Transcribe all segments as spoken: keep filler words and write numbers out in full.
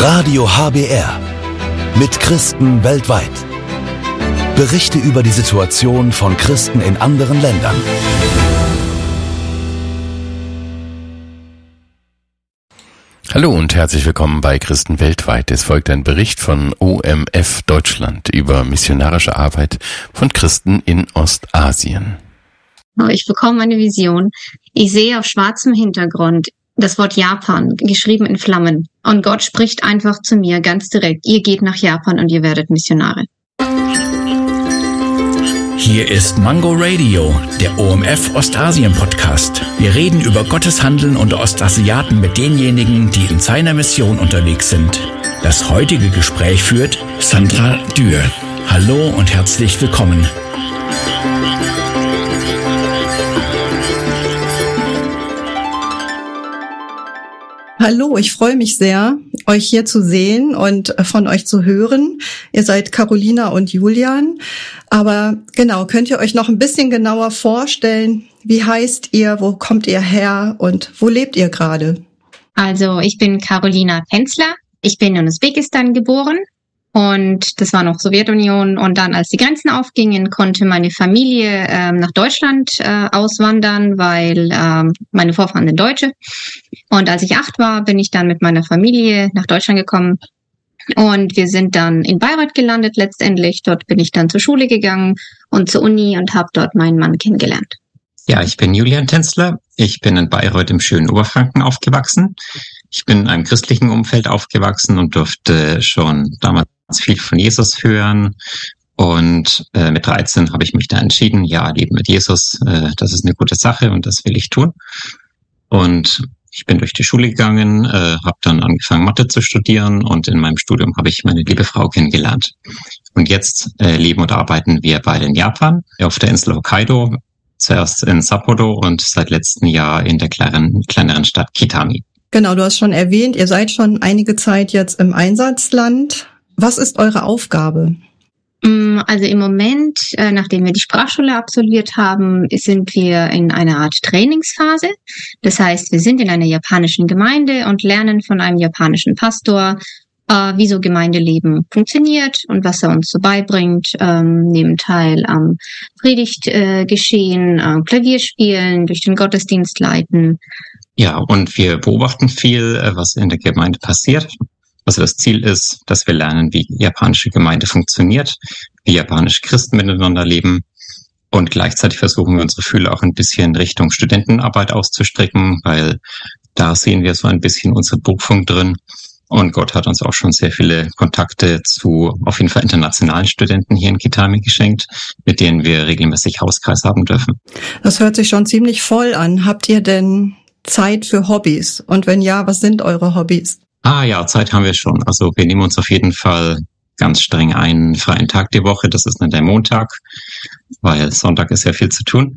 Radio H B R mit Christen weltweit. Berichte über die Situation von Christen in anderen Ländern. Hallo und herzlich willkommen bei Christen weltweit. Es folgt ein Bericht von O M F Deutschland über missionarische Arbeit von Christen in Ostasien. Ich bekomme eine Vision. Ich sehe auf schwarzem Hintergrund das Wort Japan, geschrieben in Flammen. Und Gott spricht einfach zu mir ganz direkt. Ihr geht nach Japan und ihr werdet Missionare. Hier ist Mango Radio, der O M F Ostasien Podcast. Wir reden über Gottes Handeln unter Ostasiaten mit denjenigen, die in seiner Mission unterwegs sind. Das heutige Gespräch führt Sandra Dürr. Hallo und herzlich willkommen. Hallo, ich freue mich sehr, euch hier zu sehen und von euch zu hören. Ihr seid Carolina und Julian. Aber genau, könnt ihr euch noch ein bisschen genauer vorstellen? Wie heißt ihr? Wo kommt ihr her? Und wo lebt ihr gerade? Also, ich bin Carolina Tänzler. Ich bin in Usbekistan geboren. Und das war noch Sowjetunion. Und dann, als die Grenzen aufgingen, konnte meine Familie ähm, nach Deutschland äh, auswandern, weil ähm, meine Vorfahren sind Deutsche. Und als ich acht war, bin ich dann mit meiner Familie nach Deutschland gekommen. Und wir sind dann in Bayreuth gelandet letztendlich. Dort bin ich dann zur Schule gegangen und zur Uni und habe dort meinen Mann kennengelernt. Ja, ich bin Julian Tänzler. Ich bin in Bayreuth im schönen Oberfranken aufgewachsen. Ich bin in einem christlichen Umfeld aufgewachsen und durfte schon damals viel von Jesus hören. Und äh, mit dreizehn habe ich mich da entschieden, ja, Leben mit Jesus, äh, das ist eine gute Sache und das will ich tun. Und ich bin durch die Schule gegangen, äh, habe dann angefangen, Mathe zu studieren und in meinem Studium habe ich meine liebe Frau kennengelernt. Und jetzt äh, leben und arbeiten wir beide in Japan, auf der Insel Hokkaido, zuerst in Sapporo und seit letztem Jahr in der kleineren, kleineren Stadt Kitami. Genau, du hast schon erwähnt, ihr seid schon einige Zeit jetzt im Einsatzland. Was ist eure Aufgabe? Also im Moment, nachdem wir die Sprachschule absolviert haben, sind wir in einer Art Trainingsphase. Das heißt, wir sind in einer japanischen Gemeinde und lernen von einem japanischen Pastor, wie so Gemeindeleben funktioniert und was er uns so beibringt. Nehmen teil am Predigtgeschehen, Klavierspielen, durch den Gottesdienst leiten. Ja, und wir beobachten viel, was in der Gemeinde passiert. Also das Ziel ist, dass wir lernen, wie japanische Gemeinde funktioniert, wie japanische Christen miteinander leben. Und gleichzeitig versuchen wir unsere Fühler auch ein bisschen Richtung Studentenarbeit auszustrecken, weil da sehen wir so ein bisschen unsere Berufung drin. Und Gott hat uns auch schon sehr viele Kontakte zu auf jeden Fall internationalen Studenten hier in Kitami geschenkt, mit denen wir regelmäßig Hauskreis haben dürfen. Das hört sich schon ziemlich voll an. Habt ihr denn Zeit für Hobbys? Und wenn ja, was sind eure Hobbys? Ah ja, Zeit haben wir schon. Also wir nehmen uns auf jeden Fall ganz streng einen freien Tag die Woche. Das ist dann der Montag, weil Sonntag ist ja viel zu tun.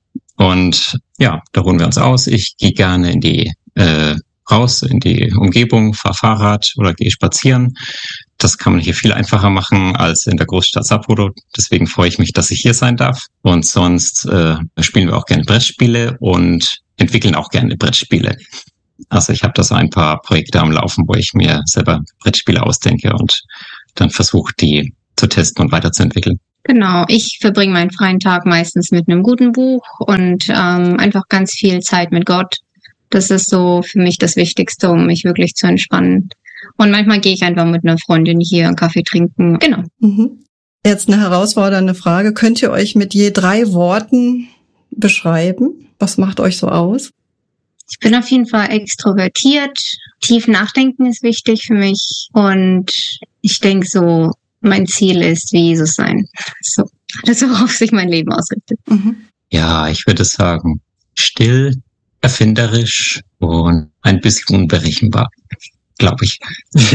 Und ja, da ruhen wir uns aus. Ich gehe gerne in die äh, raus, in die Umgebung, fahre Fahrrad oder gehe spazieren. Das kann man hier viel einfacher machen als in der Großstadt Sapporo. Deswegen freue ich mich, dass ich hier sein darf. Und sonst äh, spielen wir auch gerne Brettspiele und entwickeln auch gerne Brettspiele. Also ich habe da so ein paar Projekte am Laufen, wo ich mir selber Brettspiele ausdenke und dann versuche, die zu testen und weiterzuentwickeln. Genau, ich verbringe meinen freien Tag meistens mit einem guten Buch und ähm, einfach ganz viel Zeit mit Gott. Das ist so für mich das Wichtigste, um mich wirklich zu entspannen. Und manchmal gehe ich einfach mit einer Freundin hier einen Kaffee trinken. Genau. Mhm. Jetzt eine herausfordernde Frage. Könnt ihr euch mit je drei Worten beschreiben? Was macht euch so aus? Ich bin auf jeden Fall extrovertiert. Tief nachdenken ist wichtig für mich. Und ich denke so, mein Ziel ist, wie Jesus sein. So, das ist, worauf sich mein Leben ausrichtet. Mhm. Ja, ich würde sagen, still, erfinderisch und ein bisschen unberechenbar, glaube ich.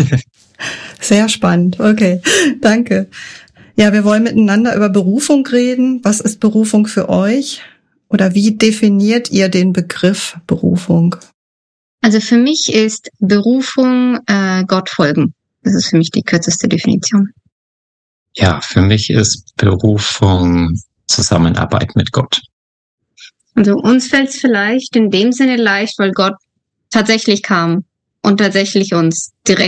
Sehr spannend. Okay, danke. Ja, wir wollen miteinander über Berufung reden. Was ist Berufung für euch? Oder wie definiert ihr den Begriff Berufung? Also für mich ist Berufung äh, Gott folgen. Das ist für mich die kürzeste Definition. Ja, für mich ist Berufung Zusammenarbeit mit Gott. Also uns fällt es vielleicht in dem Sinne leicht, weil Gott tatsächlich kam und tatsächlich uns direkt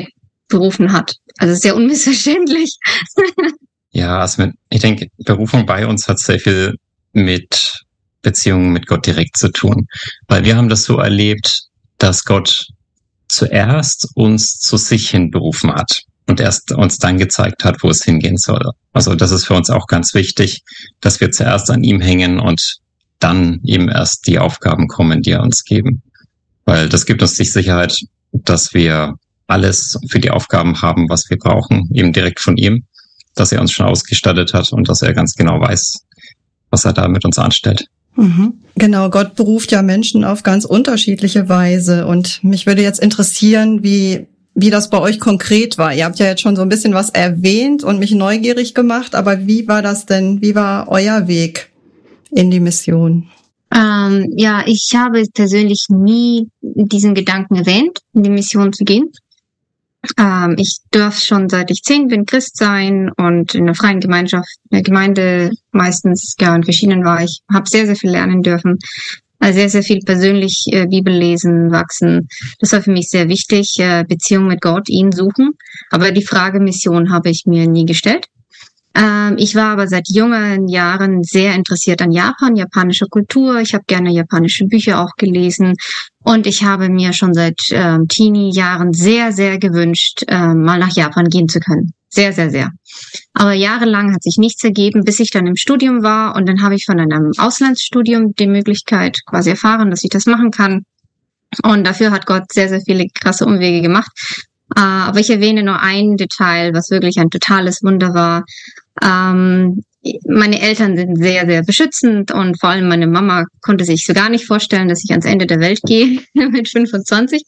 berufen hat. Also sehr unmissverständlich. Ja, also mit, ich denke, Berufung bei uns hat sehr viel mit Beziehungen mit Gott direkt zu tun. Weil wir haben das so erlebt, dass Gott zuerst uns zu sich hin berufen hat und erst uns dann gezeigt hat, wo es hingehen soll. Also das ist für uns auch ganz wichtig, dass wir zuerst an ihm hängen und dann eben erst die Aufgaben kommen, die er uns geben. Weil das gibt uns die Sicherheit, dass wir alles für die Aufgaben haben, was wir brauchen, eben direkt von ihm, dass er uns schon ausgestattet hat und dass er ganz genau weiß, was er da mit uns anstellt. Mhm. Genau, Gott beruft ja Menschen auf ganz unterschiedliche Weise und mich würde jetzt interessieren, wie wie das bei euch konkret war. Ihr habt ja jetzt schon so ein bisschen was erwähnt und mich neugierig gemacht, aber wie war das denn, wie war euer Weg in die Mission? Ähm, ja, ich habe persönlich nie diesen Gedanken erwähnt, in die Mission zu gehen. Ähm, ich darf schon seit ich zehn bin Christ sein und in einer freien Gemeinschaft, in der Gemeinde meistens, ja, in verschiedenen war ich, habe sehr, sehr viel lernen dürfen. Also sehr, sehr viel persönlich äh, Bibel lesen, wachsen. Das war für mich sehr wichtig, äh, Beziehung mit Gott, ihn suchen. Aber die Frage Mission habe ich mir nie gestellt. Ähm, ich war aber seit jungen Jahren sehr interessiert an Japan, japanischer Kultur. Ich habe gerne japanische Bücher auch gelesen. Und ich habe mir schon seit ähm, Teenie-Jahren sehr, sehr gewünscht, ähm, mal nach Japan gehen zu können. Sehr, sehr, sehr. Aber jahrelang hat sich nichts ergeben, bis ich dann im Studium war. Und dann habe ich von einem Auslandsstudium die Möglichkeit quasi erfahren, dass ich das machen kann. Und dafür hat Gott sehr, sehr viele krasse Umwege gemacht. Uh, aber ich erwähne nur ein Detail, was wirklich ein totales Wunder war. Ähm, meine Eltern sind sehr, sehr beschützend und vor allem meine Mama konnte sich so gar nicht vorstellen, dass ich ans Ende der Welt gehe mit fünfundzwanzig.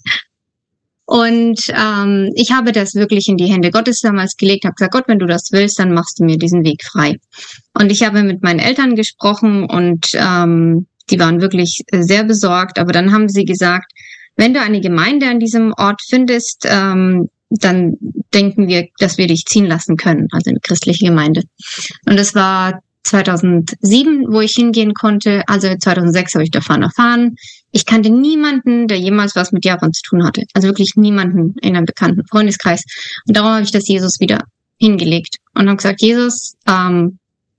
Und ähm, ich habe das wirklich in die Hände Gottes damals gelegt, habe gesagt, Gott, wenn du das willst, dann machst du mir diesen Weg frei. Und ich habe mit meinen Eltern gesprochen und ähm, die waren wirklich sehr besorgt, aber dann haben sie gesagt, wenn du eine Gemeinde an diesem Ort findest, ähm, dann denken wir, dass wir dich ziehen lassen können, also eine christliche Gemeinde. Und das war zweitausendsieben, wo ich hingehen konnte. Also zweitausendsechs habe ich davon erfahren. Ich kannte niemanden, der jemals was mit Japan zu tun hatte. Also wirklich niemanden in einem bekannten Freundeskreis. Und darum habe ich das Jesus wieder hingelegt und habe gesagt, Jesus, ähm,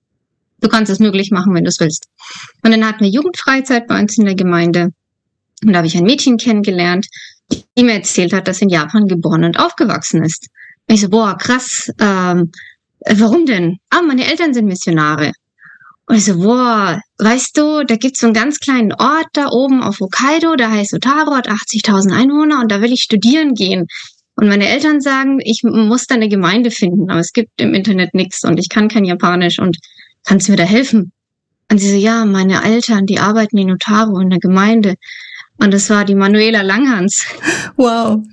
du kannst es möglich machen, wenn du es willst. Und dann hatten wir Jugendfreizeit bei uns in der Gemeinde. Und da habe ich ein Mädchen kennengelernt, die mir erzählt hat, dass sie in Japan geboren und aufgewachsen ist. Und ich so, boah, krass, ähm, warum denn? Ah, meine Eltern sind Missionare. Und ich so, boah, weißt du, da gibt's so einen ganz kleinen Ort da oben auf Hokkaido, der heißt Otaru, hat achtzigtausend Einwohner und da will ich studieren gehen. Und meine Eltern sagen, ich muss da eine Gemeinde finden, aber es gibt im Internet nichts und ich kann kein Japanisch und kannst du mir da helfen? Und sie so, ja, meine Eltern, die arbeiten in Otaru in der Gemeinde. Und das war die Manuela Langhans. Wow.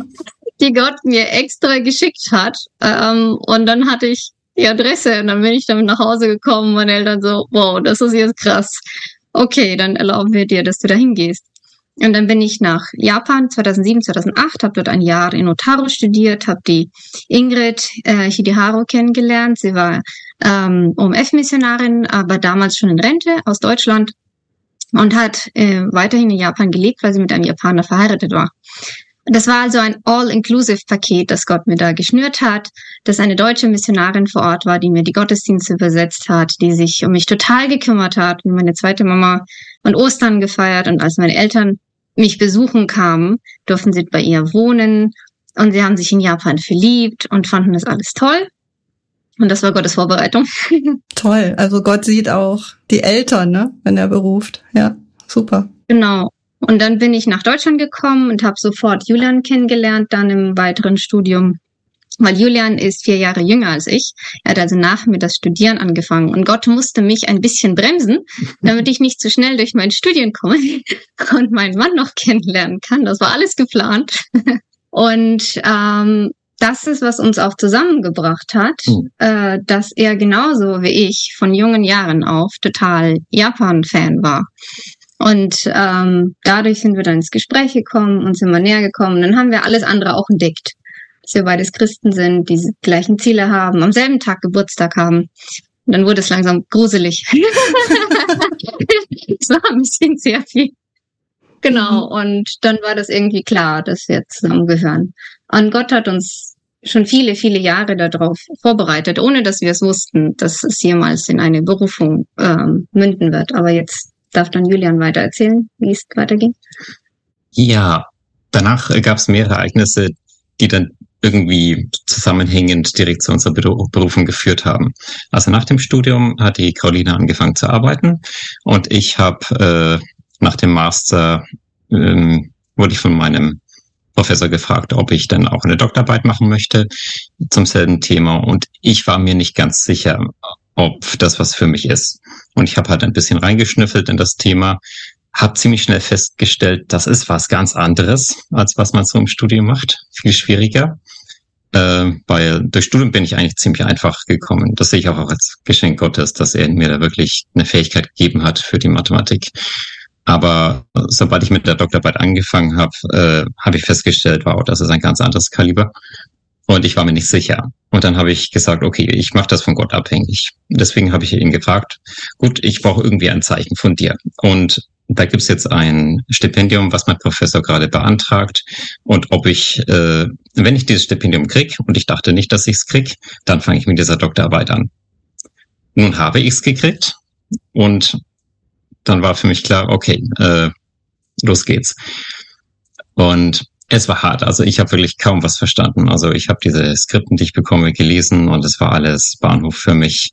Die Gott mir extra geschickt hat. Ähm, und dann hatte ich die Adresse und dann bin ich damit nach Hause gekommen. Meine Eltern so, wow, das ist jetzt krass. Okay, dann erlauben wir dir, dass du da hingehst. Und dann bin ich nach Japan zweitausendsieben, zweitausendacht, habe dort ein Jahr in Otaru studiert, habe die Ingrid äh, Hideharu kennengelernt. Sie war ähm, O M F-Missionarin, aber damals schon in Rente aus Deutschland. Und hat äh, weiterhin in Japan gelebt, weil sie mit einem Japaner verheiratet war. Das war also ein All-Inclusive-Paket, das Gott mir da geschnürt hat, dass eine deutsche Missionarin vor Ort war, die mir die Gottesdienste übersetzt hat, die sich um mich total gekümmert hat, und meine zweite Mama an Ostern gefeiert. Und als meine Eltern mich besuchen kamen, durften sie bei ihr wohnen. Und sie haben sich in Japan verliebt und fanden das alles toll. Und das war Gottes Vorbereitung. Toll. Also Gott sieht auch die Eltern, ne, wenn er beruft. Ja, super. Genau. Und dann bin ich nach Deutschland gekommen und habe sofort Julian kennengelernt, dann im weiteren Studium. Weil Julian ist vier Jahre jünger als ich. Er hat also nach mir das Studieren angefangen. Und Gott musste mich ein bisschen bremsen, damit ich nicht zu schnell durch mein Studien komme und meinen Mann noch kennenlernen kann. Das war alles geplant. Und ähm, das ist, was uns auch zusammengebracht hat, mhm. äh, dass er genauso wie ich von jungen Jahren auf total Japan-Fan war. Und ähm, dadurch sind wir dann ins Gespräch gekommen und sind mal näher gekommen. Dann haben wir alles andere auch entdeckt, dass wir beides Christen sind, die gleichen Ziele haben, am selben Tag Geburtstag haben. Und dann wurde es langsam gruselig. Es war ein bisschen sehr viel. Genau, und dann war das irgendwie klar, dass wir zusammengehören. Und Gott hat uns schon viele, viele Jahre darauf vorbereitet, ohne dass wir es wussten, dass es jemals in eine Berufung ähm, münden wird. Aber jetzt darf dann Julian weiter erzählen, wie es weiterging. Ja, danach gab es mehrere Ereignisse, die dann irgendwie zusammenhängend direkt zu unserer Berufung geführt haben. Also nach dem Studium hat die Carolina angefangen zu arbeiten und ich habe äh, nach dem Master ähm, wurde ich von meinem Professor gefragt, ob ich dann auch eine Doktorarbeit machen möchte zum selben Thema. Und ich war mir nicht ganz sicher, ob das was für mich ist. Und ich habe halt ein bisschen reingeschnüffelt in das Thema, habe ziemlich schnell festgestellt, das ist was ganz anderes, als was man so im Studium macht. Viel schwieriger. Äh, weil durch Studium bin ich eigentlich ziemlich einfach gekommen. Das sehe ich auch als Geschenk Gottes, dass er mir da wirklich eine Fähigkeit gegeben hat für die Mathematik. Aber sobald ich mit der Doktorarbeit angefangen habe, äh, habe ich festgestellt, wow, das ist ein ganz anderes Kaliber. Und ich war mir nicht sicher. Und dann habe ich gesagt, okay, ich mache das von Gott abhängig. Deswegen habe ich ihn gefragt, gut, ich brauche irgendwie ein Zeichen von dir. Und da gibt's jetzt ein Stipendium, was mein Professor gerade beantragt. Und ob ich, äh, wenn ich dieses Stipendium krieg, und ich dachte nicht, dass ich es krieg, dann fange ich mit dieser Doktorarbeit an. Nun habe ich es gekriegt und dann war für mich klar, okay, äh, los geht's. Und es war hart, also ich habe wirklich kaum was verstanden. Also ich habe diese Skripten, die ich bekomme, gelesen und es war alles Bahnhof für mich.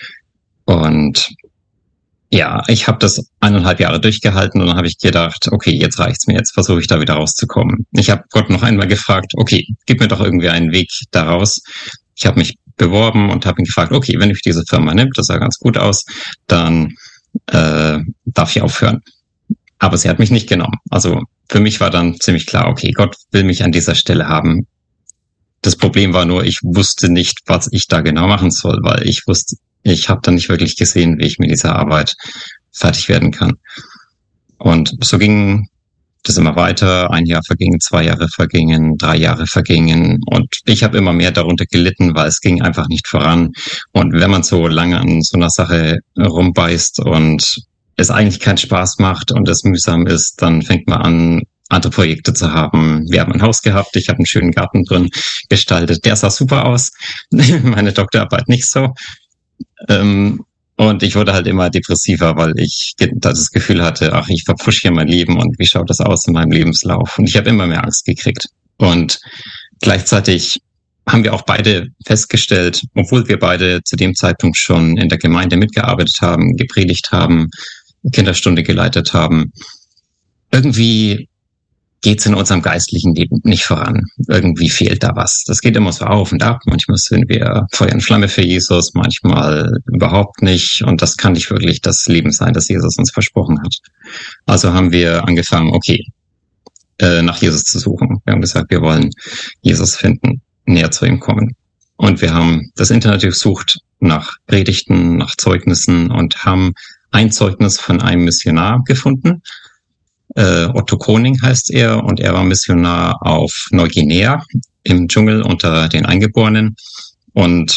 Und ja, ich habe das eineinhalb Jahre durchgehalten und dann habe ich gedacht, okay, jetzt reicht's mir, jetzt versuche ich da wieder rauszukommen. Ich habe Gott noch einmal gefragt, okay, gib mir doch irgendwie einen Weg daraus. Ich habe mich beworben und habe ihn gefragt, okay, wenn mich diese Firma nimmt, das sah ganz gut aus, dann äh, darf ich aufhören. Aber sie hat mich nicht genommen. Also für mich war dann ziemlich klar, okay, Gott will mich an dieser Stelle haben. Das Problem war nur, ich wusste nicht, was ich da genau machen soll, weil ich wusste, ich habe dann nicht wirklich gesehen, wie ich mit dieser Arbeit fertig werden kann. Und so ging das immer weiter. Ein Jahr verging, zwei Jahre vergingen, drei Jahre vergingen. Und ich habe immer mehr darunter gelitten, weil es ging einfach nicht voran. Und wenn man so lange an so einer Sache rumbeißt und es eigentlich keinen Spaß macht und es mühsam ist, dann fängt man an, andere Projekte zu haben. Wir haben ein Haus gehabt, ich habe einen schönen Garten drin gestaltet. Der sah super aus. Meine Doktorarbeit nicht so. Ähm, und ich wurde halt immer depressiver, weil ich das Gefühl hatte, ach, ich verpfusch hier mein Leben und wie schaut das aus in meinem Lebenslauf? Und ich habe immer mehr Angst gekriegt. Und gleichzeitig haben wir auch beide festgestellt, obwohl wir beide zu dem Zeitpunkt schon in der Gemeinde mitgearbeitet haben, gepredigt haben, Kinderstunde geleitet haben, irgendwie geht's in unserem geistlichen Leben nicht voran. Irgendwie fehlt da was. Das geht immer so auf und ab. Manchmal sind wir Feuer und Flamme für Jesus, manchmal überhaupt nicht. Und das kann nicht wirklich das Leben sein, das Jesus uns versprochen hat. Also haben wir angefangen, okay, äh, nach Jesus zu suchen. Wir haben gesagt, wir wollen Jesus finden, näher zu ihm kommen. Und wir haben das Internet gesucht nach Predigten, nach Zeugnissen und haben ein Zeugnis von einem Missionar gefunden. Äh, Otto Kroning heißt er und er war Missionar auf Neuguinea im Dschungel unter den Eingeborenen. Und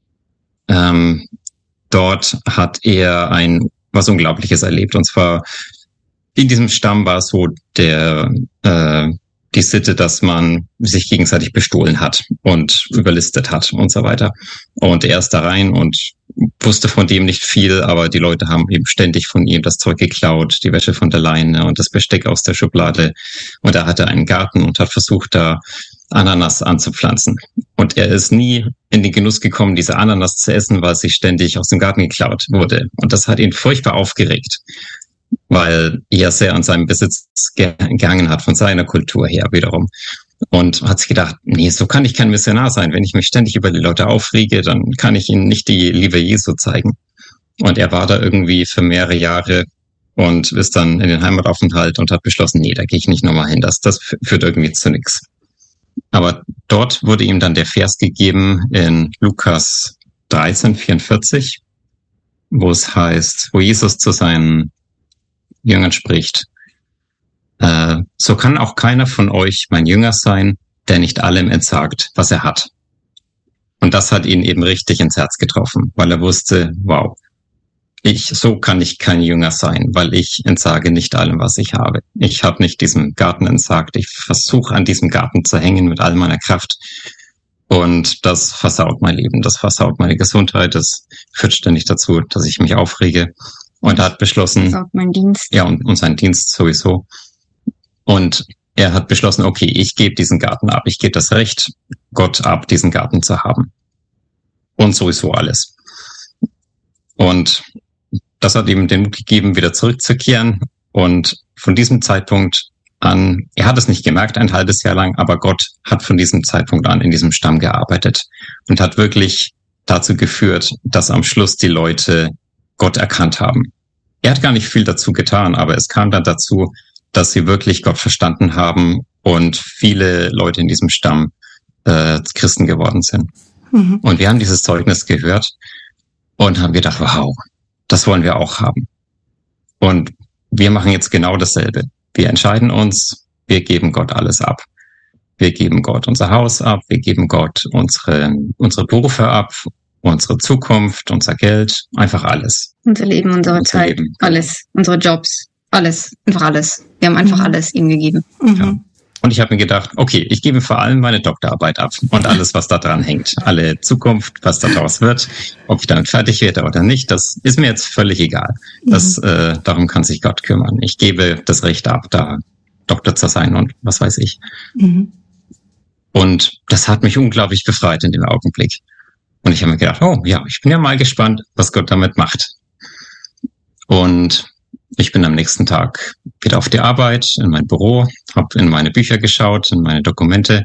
ähm, dort hat er ein was Unglaubliches erlebt. Und zwar in diesem Stamm war es so der äh, die Sitte, dass man sich gegenseitig bestohlen hat und überlistet hat und so weiter. Und er ist da rein und wusste von dem nicht viel, aber die Leute haben eben ständig von ihm das Zeug geklaut, die Wäsche von der Leine und das Besteck aus der Schublade. Und er hatte einen Garten und hat versucht, da Ananas anzupflanzen. Und er ist nie in den Genuss gekommen, diese Ananas zu essen, weil sie ständig aus dem Garten geklaut wurde. Und das hat ihn furchtbar aufgeregt, weil er sehr an seinem Besitz gehangen hat, von seiner Kultur her wiederum. Und hat sich gedacht, nee, so kann ich kein Missionar sein. Wenn ich mich ständig über die Leute aufrege, dann kann ich ihnen nicht die Liebe Jesu zeigen. Und er war da irgendwie für mehrere Jahre und ist dann in den Heimataufenthalt und hat beschlossen, nee, da gehe ich nicht nochmal hin. Das, das führt irgendwie zu nichts. Aber dort wurde ihm dann der Vers gegeben in Lukas dreizehn vierundvierzig, wo es heißt, wo Jesus zu seinen Jüngern spricht, äh, so kann auch keiner von euch mein Jünger sein, der nicht allem entsagt, was er hat. Und das hat ihn eben richtig ins Herz getroffen, weil er wusste, wow, ich, so kann ich kein Jünger sein, weil ich entsage nicht allem, was ich habe. Ich habe nicht diesem Garten entsagt, ich versuche an diesem Garten zu hängen mit all meiner Kraft. Und das versaut mein Leben, das versaut meine Gesundheit, das führt ständig dazu, dass ich mich aufrege. Und er hat beschlossen, versaut mein Dienst. Ja, und, und sein Dienst sowieso. Und er hat beschlossen, okay, ich gebe diesen Garten ab, ich gebe das Recht Gott ab, diesen Garten zu haben. Und sowieso alles. Und das hat ihm den Mut gegeben, wieder zurückzukehren. Und von diesem Zeitpunkt an, er hat es nicht gemerkt, ein halbes Jahr lang, aber Gott hat von diesem Zeitpunkt an in diesem Stamm gearbeitet und hat wirklich dazu geführt, dass am Schluss die Leute Gott erkannt haben. Er hat gar nicht viel dazu getan, aber es kam dann dazu, dass sie wirklich Gott verstanden haben und viele Leute in diesem Stamm äh, Christen geworden sind. Mhm. Und wir haben dieses Zeugnis gehört und haben gedacht, wow, das wollen wir auch haben. Und wir machen jetzt genau dasselbe. Wir entscheiden uns, wir geben Gott alles ab. Wir geben Gott unser Haus ab, wir geben Gott unsere, unsere Berufe ab, unsere Zukunft, unser Geld, einfach alles. Unser Leben, unsere unser Zeit, Leben. Alles, unsere Jobs, alles, einfach alles. Wir haben einfach mhm. alles ihm gegeben. Mhm. Ja. Und ich habe mir gedacht, okay, ich gebe vor allem meine Doktorarbeit ab und alles, was da dran hängt. Alle Zukunft, was daraus wird, ob ich damit fertig werde oder nicht, das ist mir jetzt völlig egal. Das, mhm. äh, darum kann sich Gott kümmern. Ich gebe das Recht ab, da Doktor zu sein und was weiß ich. Mhm. Und das hat mich unglaublich befreit in dem Augenblick. Und ich habe mir gedacht, oh ja, ich bin ja mal gespannt, was Gott damit macht. Und ich bin am nächsten Tag wieder auf die Arbeit, in mein Büro, habe in meine Bücher geschaut, in meine Dokumente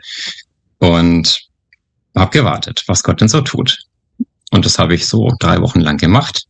und habe gewartet, was Gott denn so tut. Und das habe ich so drei Wochen lang gemacht.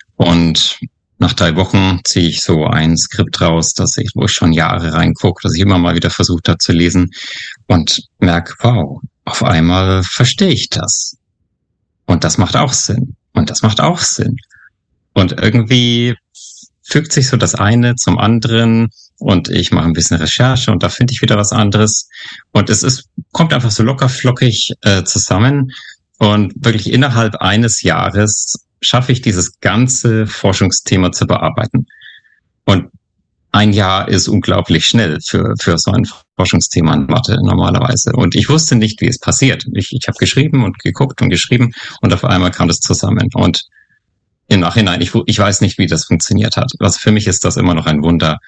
Und nach drei Wochen ziehe ich so ein Skript raus, das ich, wo ich schon Jahre reingucke, das ich immer mal wieder versucht habe zu lesen und merke, wow, auf einmal verstehe ich das. Und das macht auch Sinn. Und das macht auch Sinn. Und irgendwie fügt sich so das eine zum anderen und ich mache ein bisschen Recherche und da finde ich wieder was anderes. Und es ist kommt einfach so locker flockig äh, zusammen. Und wirklich innerhalb eines Jahres schaffe ich dieses ganze Forschungsthema zu bearbeiten. Und ein Jahr ist unglaublich schnell für für so ein Forschungsthema in Mathe normalerweise. Und ich wusste nicht, wie es passiert. Ich, ich habe geschrieben und geguckt und geschrieben und auf einmal kam das zusammen. Und im Nachhinein, ich, ich weiß nicht, wie das funktioniert hat. Also für mich ist das immer noch ein Wunder.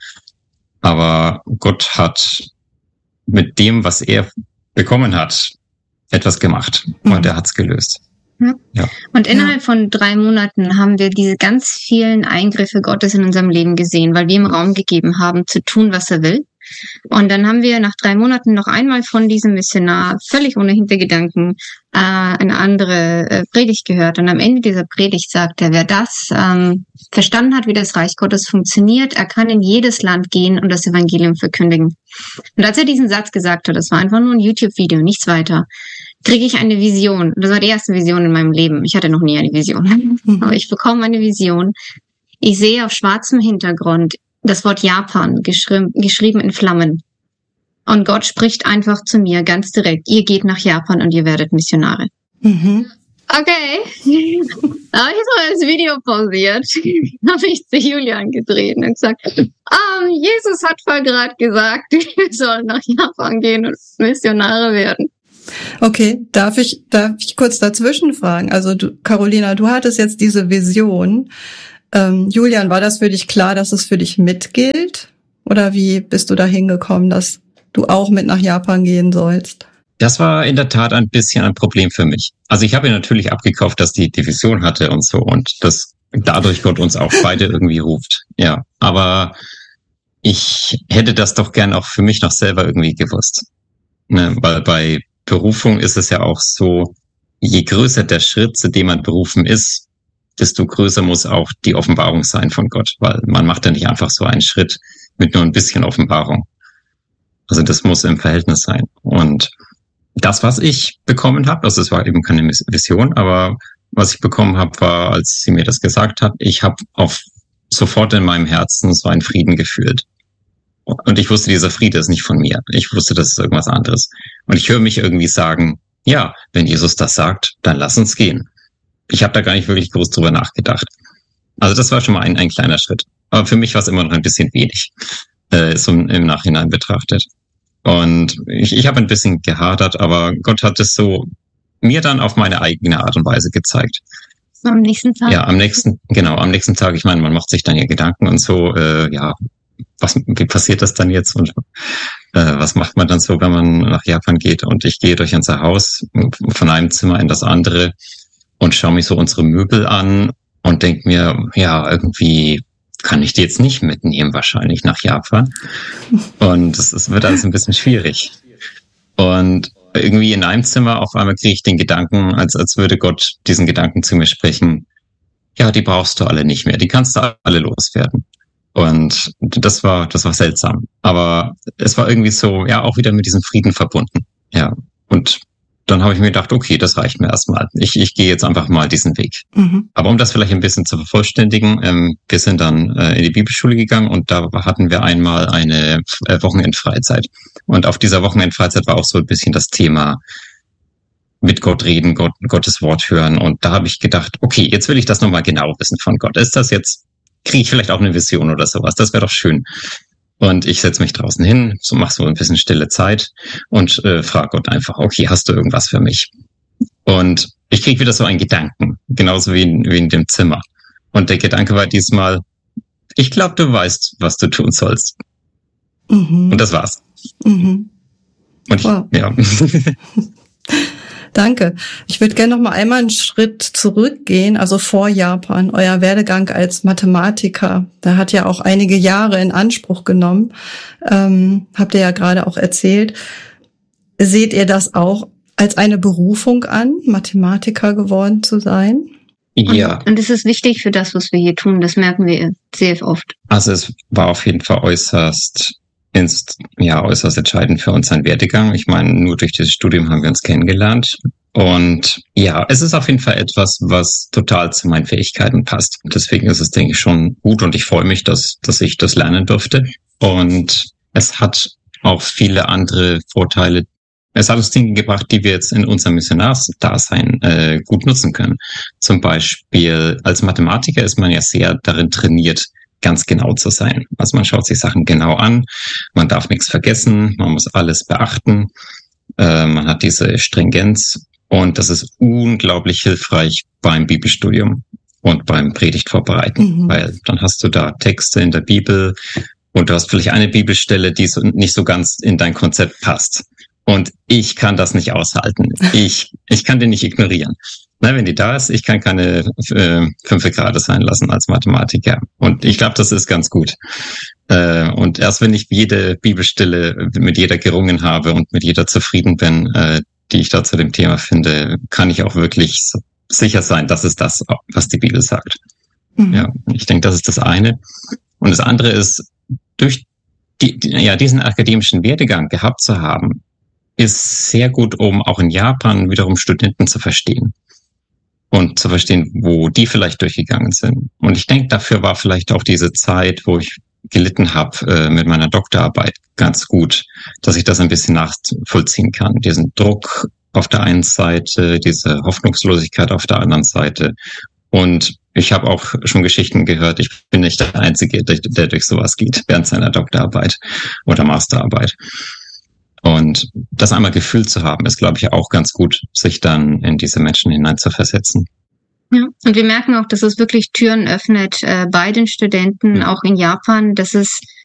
Aber Gott hat mit dem, was er bekommen hat, etwas gemacht. Mhm. Und er hat's gelöst. Ja. Ja. Und innerhalb ja. von drei Monaten haben wir diese ganz vielen Eingriffe Gottes in unserem Leben gesehen, weil wir ihm Raum gegeben haben, zu tun, was er will. Und dann haben wir nach drei Monaten noch einmal von diesem Missionar, völlig ohne Hintergedanken, äh, eine andere äh, Predigt gehört. Und am Ende dieser Predigt sagt er, wer das ähm, verstanden hat, wie das Reich Gottes funktioniert, er kann in jedes Land gehen und das Evangelium verkündigen. Und als er diesen Satz gesagt hat, das war einfach nur ein YouTube-Video, nichts weiter, kriege ich eine Vision. Das war die erste Vision in meinem Leben. Ich hatte noch nie eine Vision. Aber ich bekomme eine Vision. Ich sehe auf schwarzem Hintergrund das Wort Japan geschri- geschrieben in Flammen. Und Gott spricht einfach zu mir ganz direkt, ihr geht nach Japan und ihr werdet Missionare. Mhm. Okay. Da habe ich so das Video pausiert, habe ich zu Julian gedreht und gesagt, um, Jesus hat voll gerade gesagt, wir sollen nach Japan gehen und Missionare werden. Okay, darf ich, darf ich kurz dazwischen fragen? Also du, Carolina, du hattest jetzt diese Vision. Ähm, Julian, war das für dich klar, dass es für dich mitgilt? Oder wie bist du da hingekommen, dass du auch mit nach Japan gehen sollst? Das war in der Tat ein bisschen ein Problem für mich. Also ich habe ja natürlich abgekauft, dass die die Vision hatte und so und dass dadurch Gott uns auch beide irgendwie ruft. Ja, aber ich hätte das doch gern auch für mich noch selber irgendwie gewusst. Ne, weil bei Berufung ist es ja auch so, je größer der Schritt, zu dem man berufen ist, desto größer muss auch die Offenbarung sein von Gott, weil man macht ja nicht einfach so einen Schritt mit nur ein bisschen Offenbarung. Also das muss im Verhältnis sein. Und das, was ich bekommen habe, also es war eben keine Vision, aber was ich bekommen habe, war, als sie mir das gesagt hat, ich habe auf sofort in meinem Herzen so einen Frieden gefühlt. Und ich wusste, dieser Friede ist nicht von mir. Ich wusste, das ist irgendwas anderes. Und ich höre mich irgendwie sagen, ja, wenn Jesus das sagt, dann lass uns gehen. Ich habe da gar nicht wirklich groß drüber nachgedacht. Also das war schon mal ein, ein kleiner Schritt. Aber für mich war es immer noch ein bisschen wenig, äh, so im Nachhinein betrachtet. Und ich, ich habe ein bisschen gehadert, aber Gott hat es so mir dann auf meine eigene Art und Weise gezeigt. Am nächsten Tag? Ja, am nächsten, genau, am nächsten Tag. Ich meine, man macht sich dann ja Gedanken und so, äh, ja, was, wie passiert das dann jetzt und äh, was macht man dann so, wenn man nach Japan geht? Und ich gehe durch unser Haus von einem Zimmer in das andere und schaue mir so unsere Möbel an und denke mir, ja, irgendwie kann ich die jetzt nicht mitnehmen, wahrscheinlich nach Japan. Und es, es wird alles ein bisschen schwierig. Und irgendwie in einem Zimmer auf einmal kriege ich den Gedanken, als, als würde Gott diesen Gedanken zu mir sprechen, ja, die brauchst du alle nicht mehr, die kannst du alle loswerden. Und das war, das war seltsam. Aber es war irgendwie so, ja, auch wieder mit diesem Frieden verbunden. Ja. Und dann habe ich mir gedacht, okay, das reicht mir erstmal. Ich, ich gehe jetzt einfach mal diesen Weg. Mhm. Aber um das vielleicht ein bisschen zu vervollständigen, ähm, wir sind dann äh, in die Bibelschule gegangen und da hatten wir einmal eine äh, Wochenendfreizeit. Und auf dieser Wochenendfreizeit war auch so ein bisschen das Thema mit Gott reden, Gott, Gottes Wort hören. Und da habe ich gedacht, okay, jetzt will ich das nochmal genau wissen von Gott. Ist das jetzt, kriege ich vielleicht auch eine Vision oder sowas? Das wäre doch schön. Und ich setze mich draußen hin, so mach so ein bisschen stille Zeit und äh, frage Gott einfach, okay, hast du irgendwas für mich? Und ich kriege wieder so einen Gedanken, genauso wie in, wie in dem Zimmer. Und der Gedanke war diesmal, ich glaube, du weißt, was du tun sollst. Mhm. Und das war's. Mhm. Und ich, wow. Ja. Danke. Ich würde gerne noch mal einmal einen Schritt zurückgehen, also vor Japan, euer Werdegang als Mathematiker. Da hat ja auch einige Jahre in Anspruch genommen. Ähm, habt ihr ja gerade auch erzählt. Seht ihr das auch als eine Berufung an, Mathematiker geworden zu sein? Ja. Und es ist wichtig für das, was wir hier tun. Das merken wir sehr oft. Also es war auf jeden Fall äußerst ist ja äußerst entscheidend für unseren Werdegang. Ich meine, nur durch dieses Studium haben wir uns kennengelernt. Und ja, es ist auf jeden Fall etwas, was total zu meinen Fähigkeiten passt. Deswegen ist es, denke ich, schon gut und ich freue mich, dass, dass ich das lernen durfte. Und es hat auch viele andere Vorteile. Es hat uns Dinge gebracht, die wir jetzt in unserem Missionarsdasein äh, gut nutzen können. Zum Beispiel als Mathematiker ist man ja sehr darin trainiert, ganz genau zu sein. Also man schaut sich Sachen genau an, man darf nichts vergessen, man muss alles beachten, äh, man hat diese Stringenz und das ist unglaublich hilfreich beim Bibelstudium und beim Predigtvorbereiten, mhm. weil dann hast du da Texte in der Bibel und du hast vielleicht eine Bibelstelle, die so nicht so ganz in dein Konzept passt. Und ich kann das nicht aushalten. Ich, ich kann den nicht ignorieren. Na, wenn die da ist, ich kann keine äh, fünf Grade sein lassen als Mathematiker. Und ich glaube, das ist ganz gut. Äh, und erst wenn ich jede Bibelstelle mit jeder gerungen habe und mit jeder zufrieden bin, äh, die ich da zu dem Thema finde, kann ich auch wirklich sicher sein, das ist das, was die Bibel sagt. Mhm. Ja, ich denke, das ist das eine. Und das andere ist, durch die, die, ja, diesen akademischen Werdegang gehabt zu haben, ist sehr gut, um auch in Japan wiederum Studenten zu verstehen. Und zu verstehen, wo die vielleicht durchgegangen sind. Und ich denke, dafür war vielleicht auch diese Zeit, wo ich gelitten habe äh, mit meiner Doktorarbeit, ganz gut, dass ich das ein bisschen nachvollziehen kann. Diesen Druck auf der einen Seite, diese Hoffnungslosigkeit auf der anderen Seite. Und ich habe auch schon Geschichten gehört, ich bin nicht der Einzige, der, der durch sowas geht, während seiner Doktorarbeit oder Masterarbeit. Und das einmal gefühlt zu haben, ist, glaube ich, auch ganz gut, sich dann in diese Menschen hineinzuversetzen. Ja, und wir merken auch, dass es wirklich Türen öffnet äh, bei den Studenten, ja. Auch in Japan, dass es